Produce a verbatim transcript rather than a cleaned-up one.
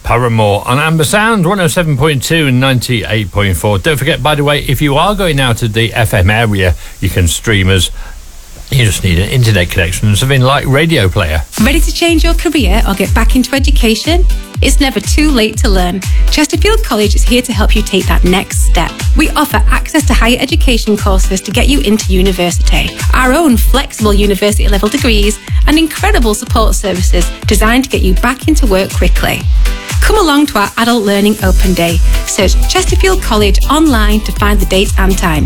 Paramore on Amber Sound, one oh seven point two and ninety-eight point four. Don't forget, by the way, if you are going out of the F M area, you can stream us. You just need an internet connection and something like Radio Player. Ready to change your career or get back into education? It's never too late to learn. Chesterfield College is here to help you take that next step. We offer access to higher education courses to get you into university, our own flexible university level degrees, and incredible support services designed to get you back into work quickly. Come along to our Adult Learning Open Day. Search Chesterfield College online to find the dates and times.